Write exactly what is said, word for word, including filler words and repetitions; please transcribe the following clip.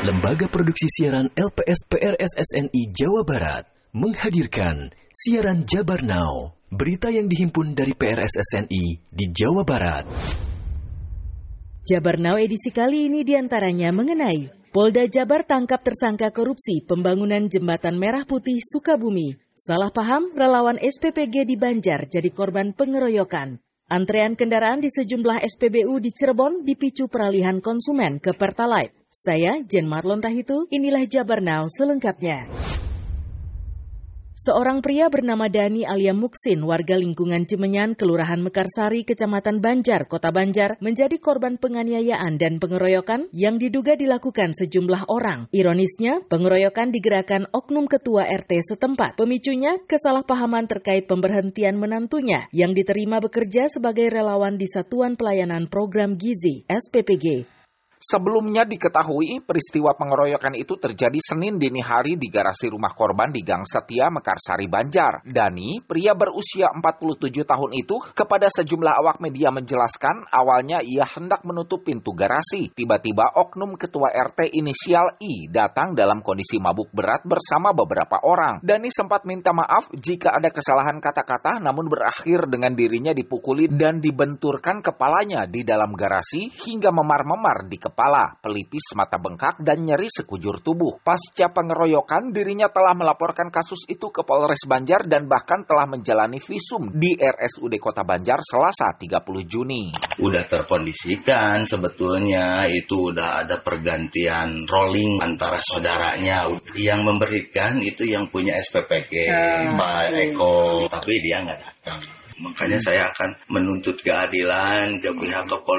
Lembaga Produksi Siaran L P S P R S S N I Jawa Barat menghadirkan siaran Jabar Now, berita yang dihimpun dari P R S S N I di Jawa Barat. Jabar Now edisi kali ini diantaranya mengenai Polda Jabar tangkap tersangka korupsi pembangunan Jembatan Merah Putih Sukabumi. Salah paham, relawan S P P G di Banjar jadi korban pengeroyokan. Antrean kendaraan di sejumlah S P B U di Cirebon dipicu peralihan konsumen ke Pertalite. Saya, Jen Marlon Tahitu, inilah Jabar Now selengkapnya. Seorang pria bernama Dani Alia Muksin, warga lingkungan Cimenyan, Kelurahan Mekarsari, Kecamatan Banjar, Kota Banjar, menjadi korban penganiayaan dan pengeroyokan yang diduga dilakukan sejumlah orang. Ironisnya, pengeroyokan digerakkan oknum ketua R T setempat. Pemicunya, kesalahpahaman terkait pemberhentian menantunya yang diterima bekerja sebagai relawan di Satuan Pelayanan Program Gizi, S P P G. Sebelumnya diketahui peristiwa pengeroyokan itu terjadi Senin dini hari di garasi rumah korban di Gang Setia, Mekarsari, Banjar. Dani, pria berusia empat puluh tujuh tahun itu, kepada sejumlah awak media menjelaskan awalnya ia hendak menutup pintu garasi. Tiba-tiba oknum ketua R T inisial I datang dalam kondisi mabuk berat bersama beberapa orang. Dani sempat minta maaf jika ada kesalahan kata-kata, namun berakhir dengan dirinya dipukuli dan dibenturkan kepalanya di dalam garasi hingga memar-memar di kepala, pelipis, mata bengkak, dan nyeri sekujur tubuh. Pasca pengeroyokan, dirinya telah melaporkan kasus itu ke Polres Banjar dan bahkan telah menjalani visum di R S U D Kota Banjar Selasa tiga puluh Juni. Udah terkondisikan sebetulnya, itu udah ada pergantian rolling antara saudaranya. Yang memberikan itu yang punya S P P G, Pak Eko, tapi dia nggak datang. Makanya saya akan menuntut keadilan ke pihak kepolisian.